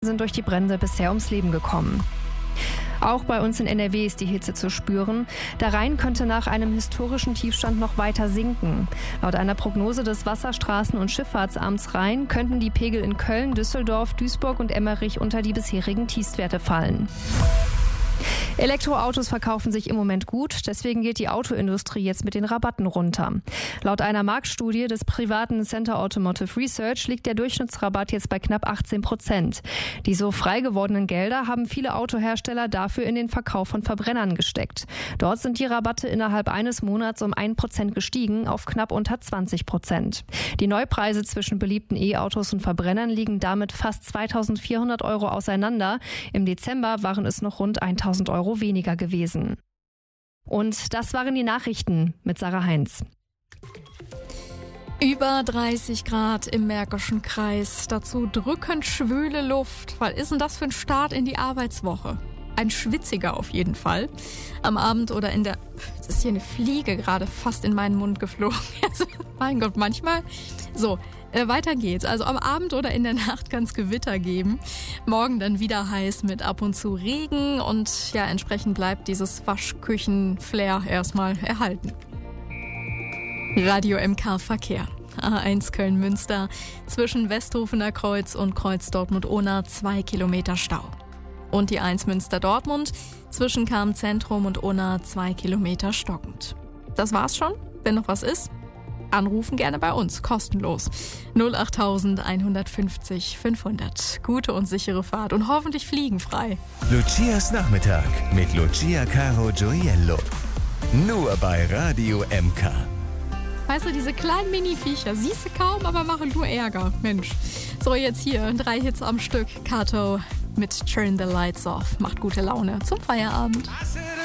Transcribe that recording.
sind durch die Brände bisher ums Leben gekommen. Auch bei uns in NRW ist die Hitze zu spüren. Der Rhein könnte nach einem historischen Tiefstand noch weiter sinken. Laut einer Prognose des Wasserstraßen- und Schifffahrtsamts Rhein könnten die Pegel in Köln, Düsseldorf, Duisburg und Emmerich unter die bisherigen Tiefstwerte fallen. Elektroautos verkaufen sich im Moment gut, deswegen geht die Autoindustrie jetzt mit den Rabatten runter. Laut einer Marktstudie des privaten Center Automotive Research liegt der Durchschnittsrabatt jetzt bei knapp 18%. Die so frei gewordenen Gelder haben viele Autohersteller dafür in den Verkauf von Verbrennern gesteckt. Dort sind die Rabatte innerhalb eines Monats um 1% gestiegen auf knapp unter 20%. Die Neupreise zwischen beliebten E-Autos und Verbrennern liegen damit fast 2.400 € auseinander. Im Dezember waren es noch rund 1.000 € weniger gewesen. Und das waren die Nachrichten mit Sarah Heinz. Über 30 Grad im Märkischen Kreis, dazu drückend schwüle Luft. Was ist denn das für ein Start in die Arbeitswoche? Ein schwitziger auf jeden Fall. Am Abend oder jetzt ist hier eine Fliege gerade fast in meinen Mund geflogen. Also, mein Gott, manchmal. So, weiter geht's. Also am Abend oder in der Nacht kann es Gewitter geben. Morgen dann wieder heiß mit ab und zu Regen und ja, entsprechend bleibt dieses Waschküchen-Flair erstmal erhalten. Radio MK Verkehr. A1 Köln-Münster zwischen Westhofener Kreuz und Kreuz Dortmund-Ohna 2 Kilometer Stau. Und die 1 Münster-Dortmund zwischen Cham-Zentrum und Ohna 2 Kilometer stockend. Das war's schon. Wenn noch was ist, anrufen gerne bei uns, kostenlos. 08000 150 500. Gute und sichere Fahrt und hoffentlich fliegenfrei. Lucias Nachmittag mit Lucia Caro Gioiello. Nur bei Radio MK. Weißt du, diese kleinen Mini-Viecher, siehst du kaum, aber machen nur Ärger. Mensch. So, jetzt hier 3 Hits am Stück. Kato mit Turn the Lights Off. Macht gute Laune zum Feierabend.